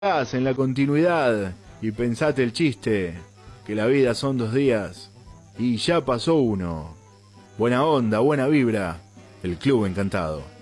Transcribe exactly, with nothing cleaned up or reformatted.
Estás en la continuidad y pensate el chiste, que la vida son dos días y ya pasó uno. Buena onda, buena vibra, el club encantado.